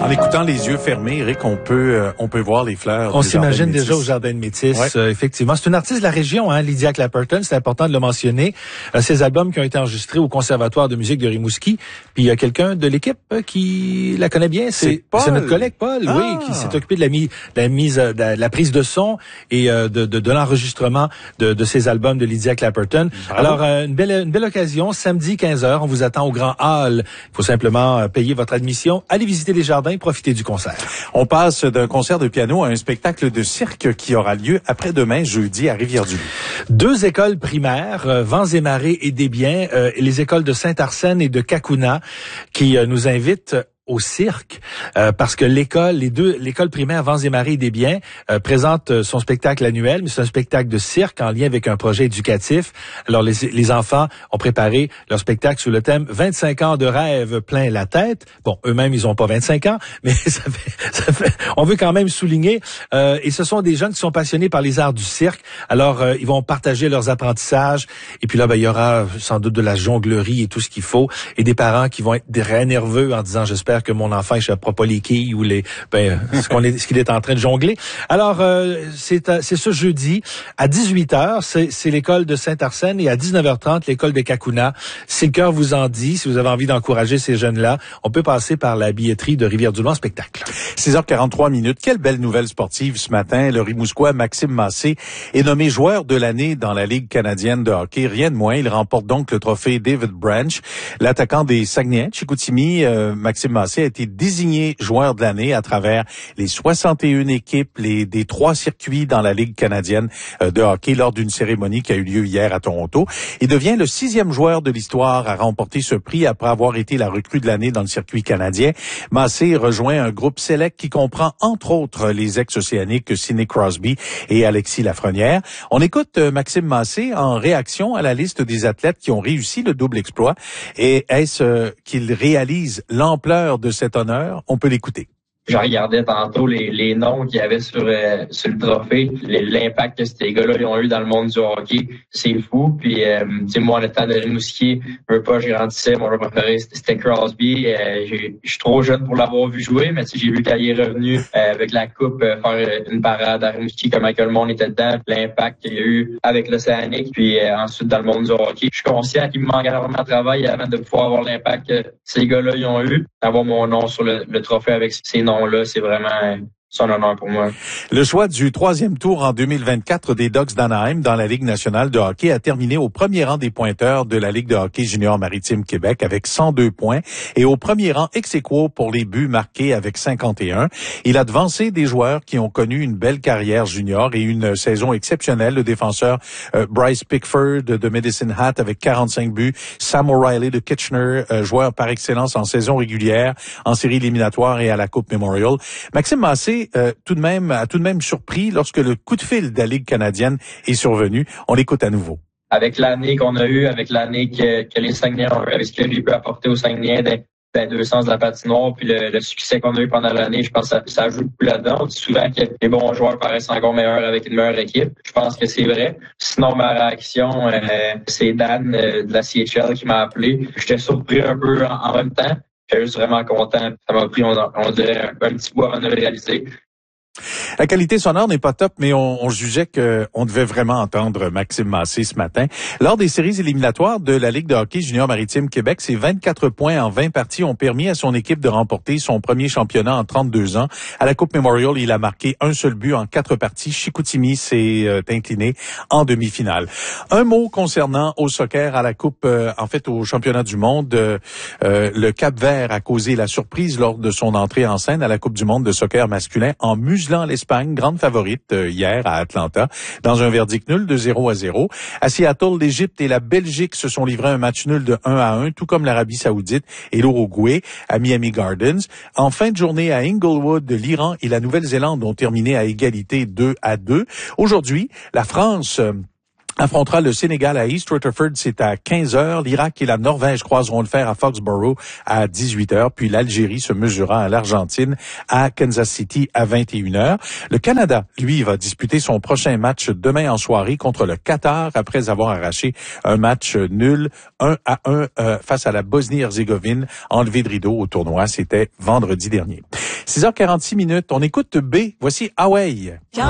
En écoutant les yeux fermés, Eric, on peut voir les fleurs. On s'imagine déjà au Jardin de Métis, ouais. Effectivement. C'est une artiste de la région, Lydia Clapperton, c'est important de le mentionner. Ses albums qui ont été enregistrés au Conservatoire de musique de Rimouski. Puis il y a quelqu'un de l'équipe qui la connaît bien, c'est notre collègue Paul, oui, qui s'est occupé de la prise de son et de l'enregistrement de ces albums de Lydia Clapperton. Bravo. Alors, une belle occasion, samedi 15h, on vous attend au Grand Hall. Il faut simplement payer votre admission, aller visiter les jardins, profiter du concert. On passe d'un concert de piano à un spectacle de cirque qui aura lieu après-demain, jeudi, à Rivière-du-Loup. 2 écoles primaires, Vents et Marées et Desbiens, les écoles de Saint-Arsène et de Cacouna, qui nous invitent au cirque, parce que l'école primaire Vents et Marées et Desbiens présente son spectacle annuel, mais c'est un spectacle de cirque en lien avec un projet éducatif. Alors les enfants ont préparé leur spectacle sous le thème 25 ans de rêve plein la tête. Bon, eux-mêmes ils ont pas 25 ans, mais ça fait on veut quand même souligner et ce sont des jeunes qui sont passionnés par les arts du cirque. Alors ils vont partager leurs apprentissages et puis là il y aura sans doute de la jonglerie et tout ce qu'il faut et des parents qui vont être très nerveux en disant j'espère que mon enfant échappera pas les quilles ou ce qu'il est en train de jongler. Alors c'est ce jeudi à 18h, c'est l'école de Saint-Arsène et à 19h30 l'école de Cacouna. Si le cœur vous en dit, si vous avez envie d'encourager ces jeunes-là, on peut passer par la billetterie de Rivière-du-Loup en spectacle. 6h43. Quelle belle nouvelle sportive ce matin. Le Rimouskois Maxime Massé est nommé joueur de l'année dans la Ligue canadienne de hockey. Rien de moins. Il remporte donc le trophée David Branch. L'attaquant des Saguenay, Chicoutimi, Maxime Massé a été désigné joueur de l'année à travers les 61 équipes des 3 circuits dans la Ligue canadienne de hockey lors d'une cérémonie qui a eu lieu hier à Toronto. Il devient le 6e joueur de l'histoire à remporter ce prix après avoir été la recrue de l'année dans le circuit canadien. Massé rejoint un groupe select qui comprend entre autres les ex-océaniques Sidney Crosby et Alexis Lafrenière. On écoute Maxime Massé en réaction à la liste des athlètes qui ont réussi le double exploit. Et est-ce qu'il réalise l'ampleur de cet honneur? On peut l'écouter. Je regardais tantôt les noms qu'il y avait sur le trophée, l'impact que ces gars-là ont eu dans le monde du hockey, c'est fou. Puis, moi, le temps de Rimouski, je grandissais, mon joueur préféré, c'était Crosby. Je suis trop jeune pour l'avoir vu jouer, mais j'ai vu qu'il est revenu avec la coupe faire une parade à Rimouski, comment que le monde était dedans, l'impact qu'il y a eu avec l'Océanique, puis ensuite dans le monde du hockey. Je suis conscient qu'il me manque énormément de travail avant de pouvoir avoir l'impact que ces gars-là ils ont eu. Avoir mon nom sur le trophée avec ces noms-là, c'est vraiment son honneur pour moi. Le choix du 3e tour en 2024 des Ducks d'Anaheim dans la Ligue nationale de hockey a terminé au premier rang des pointeurs de la Ligue de hockey junior maritime Québec avec 102 points et au premier rang ex-aequo pour les buts marqués avec 51. Il a devancé des joueurs qui ont connu une belle carrière junior et une saison exceptionnelle. Le défenseur Bryce Pickford de Medicine Hat avec 45 buts, Sam O'Reilly de Kitchener, joueur par excellence en saison régulière, en série éliminatoire et à la Coupe Memorial. Maxime Massé a tout de même surpris lorsque le coup de fil de la Ligue canadienne est survenu. On l'écoute à nouveau. Avec l'année qu'on a eue, avec l'année que les Saguenay ont eu, avec ce que j'ai pu apporter aux Saguenay dans deux sens de la patinoire, puis le succès qu'on a eu pendant l'année, je pense que ça joue beaucoup là-dedans. On dit souvent que les bons joueurs paraissent encore meilleurs avec une meilleure équipe. Je pense que c'est vrai. Sinon, ma réaction, c'est Dan de la CHL qui m'a appelé. J'étais surpris un peu en même temps. J'étais juste vraiment content. Ça m'a pris, on dirait, un petit bout avant de le réaliser. La qualité sonore n'est pas top, mais on jugeait qu'on devait vraiment entendre Maxime Massé ce matin. Lors des séries éliminatoires de la Ligue de hockey junior maritime Québec, ses 24 points en 20 parties ont permis à son équipe de remporter son premier championnat en 32 ans. À la Coupe Memorial, il a marqué un seul but en 4 parties. Chicoutimi s'est incliné en demi-finale. Un mot concernant au soccer à la Coupe, au championnat du monde. Le Cap-Vert a causé la surprise lors de son entrée en scène à la Coupe du monde de soccer masculin en muselant l'Espagne, grande favorite hier à Atlanta, dans un verdict nul de 0-0. À Seattle, l'Égypte et la Belgique se sont livrés un match nul de 1-1, tout comme l'Arabie Saoudite et l'Uruguay à Miami Gardens. En fin de journée à Inglewood, l'Iran et la Nouvelle-Zélande ont terminé à égalité 2-2. Aujourd'hui, la France affrontera le Sénégal à East Rutherford, c'est à 15h. L'Irak et la Norvège croiseront le fer à Foxborough à 18h. Puis l'Algérie se mesurera à l'Argentine à Kansas City à 21h. Le Canada, lui, va disputer son prochain match demain en soirée contre le Qatar après avoir arraché un match nul 1-1 face à la Bosnie-Herzégovine, enlevé de rideau au tournoi. C'était vendredi dernier. 6h46 minutes. On écoute B. Voici Away.